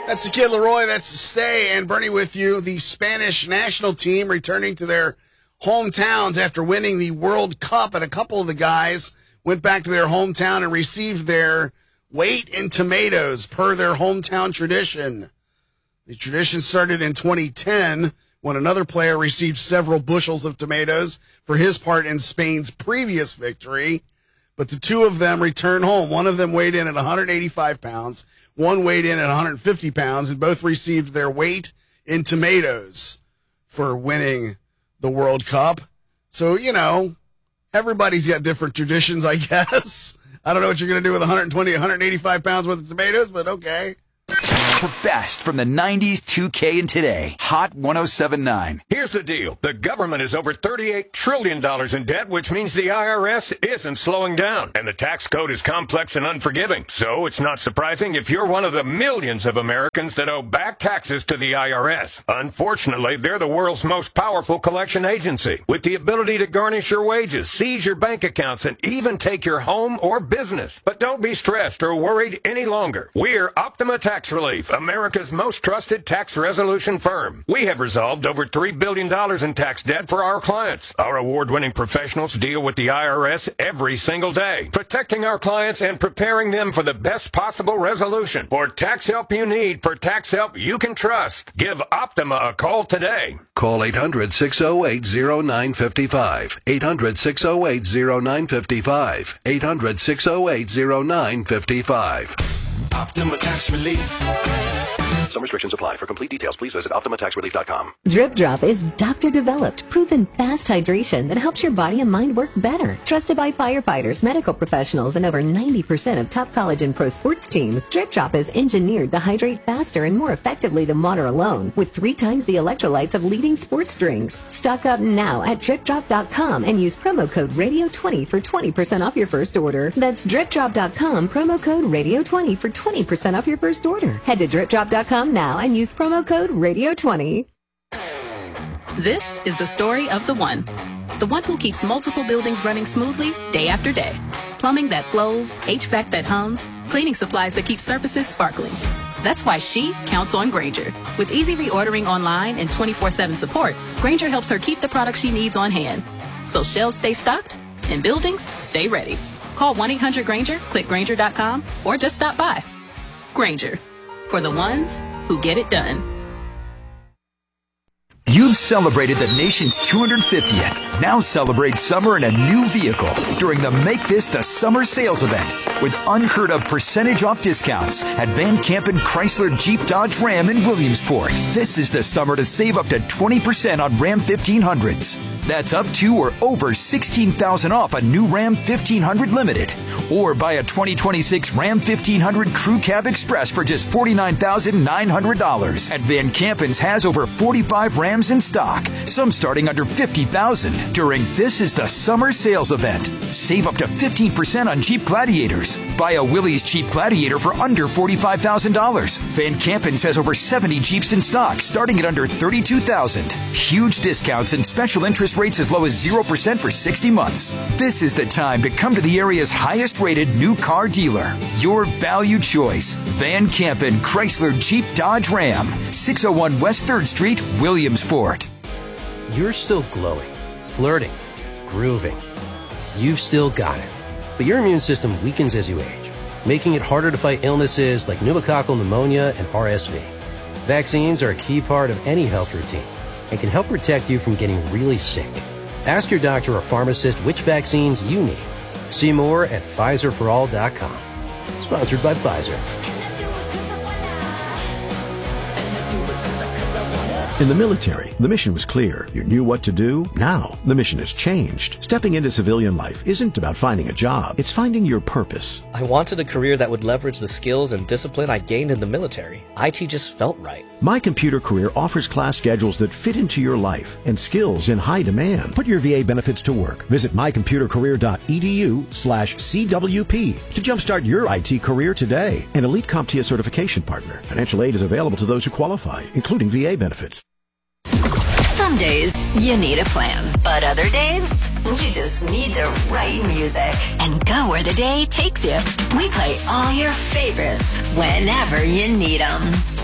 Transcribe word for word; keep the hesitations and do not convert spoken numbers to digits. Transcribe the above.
That's the Kid Leroy. That's the Stay. And Bernie with you. The Spanish national team returning to their hometowns after winning the World Cup. And a couple of the guys went back to their hometown and received their weight in tomatoes per their hometown tradition. The tradition started in twenty ten when another player received several bushels of tomatoes for his part in Spain's previous victory. But the two of them returned home. One of them weighed in at one hundred eighty-five pounds. One weighed in at one hundred fifty pounds, and both received their weight in tomatoes for winning the World Cup. So, you know, everybody's got different traditions, I guess. I don't know what you're going to do with one hundred twenty, one hundred eighty-five pounds worth of tomatoes, but okay. The best from the nineties, two K, and today. Hot one oh seven point nine. Here's the deal. The government is over thirty-eight trillion dollars in debt, which means the I R S isn't slowing down. And the tax code is complex and unforgiving. So it's not surprising if you're one of the millions of Americans that owe back taxes to the I R S. Unfortunately, they're the world's most powerful collection agency, with the ability to garnish your wages, seize your bank accounts, and even take your home or business. But don't be stressed or worried any longer. We're Optima Tax Relief, America's most trusted tax resolution firm. We have resolved over three billion dollars in tax debt for our clients. Our award-winning professionals deal with the I R S every single day, protecting our clients and preparing them for the best possible resolution. For tax help you need, for tax help you can trust, give Optima a call today. Call eight hundred, six oh eight, oh nine five five. eight hundred, six oh eight, oh nine five five. eight hundred, six oh eight, oh nine five five. Optima Tax Relief. Some restrictions apply. For complete details, please visit Optima Tax Relief dot com. Drip Drop is doctor-developed, proven fast hydration that helps your body and mind work better. Trusted by firefighters, medical professionals, and over ninety percent of top college and pro sports teams, Drip Drop is engineered to hydrate faster and more effectively than water alone, with three times the electrolytes of leading sports drinks. Stock up now at drip drop dot com and use promo code radio twenty for twenty percent off your first order. That's drip drop dot com, promo code radio twenty for twenty percent off your first order. Head to drip drop dot com now and use promo code radio twenty. This is the story of the one. The one who keeps multiple buildings running smoothly day after day. Plumbing that flows, H V A C that hums, cleaning supplies that keep surfaces sparkling. That's why she counts on Grainger. With easy reordering online and twenty-four seven support, Grainger helps her keep the products she needs on hand. So shelves stay stocked and buildings stay ready. Call one eight hundred Grainger, click Grainger dot com, or just stop by. Grainger. For the ones who get it done. You've celebrated the nation's two hundred fiftieth. Now celebrate summer in a new vehicle during the Make This the Summer sales event with unheard of percentage off discounts at Van Campen Chrysler Jeep Dodge Ram in Williamsport. This is the summer to save up to twenty percent on Ram fifteen hundreds. That's up to or over sixteen thousand dollars off a new Ram fifteen hundred Limited. Or buy a twenty twenty-six Ram fifteen hundred Crew Cab Express for just forty-nine thousand nine hundred dollars. At Van Campen's has over forty-five Rams in stock, some starting under fifty thousand dollars during This is the Summer sales event. Save up to fifteen percent on Jeep Gladiators. Buy a Willys Jeep Gladiator for under forty-five thousand dollars. Van Campen's has over seventy Jeeps in stock, starting at under thirty-two thousand dollars. Huge discounts and special interest rates as low as zero percent for sixty months. This is the time to come to the area's highest-rated new car dealer. Your value choice. Van Campen Chrysler Jeep Dodge Ram. six oh one West third Street, Williamsport. You're still glowing, flirting, grooving. You've still got it. But your immune system weakens as you age, making it harder to fight illnesses like pneumococcal pneumonia and R S V. Vaccines are a key part of any health routine and can help protect you from getting really sick. Ask your doctor or pharmacist which vaccines you need. See more at Pfizer for all dot com. Sponsored by Pfizer. In the military, the mission was clear. You knew what to do. Now, the mission has changed. Stepping into civilian life isn't about finding a job. It's finding your purpose. I wanted a career that would leverage the skills and discipline I gained in the military. I T just felt right. My Computer Career offers class schedules that fit into your life and skills in high demand. Put your V A benefits to work. Visit my computer career dot e d u slash C W P to jumpstart your I T career today. An Elite CompTIA certification partner. Financial aid is available to those who qualify, including V A benefits. Some days you need a plan, but other days you just need the right music. And go where the day takes you. We play all your favorites whenever you need them.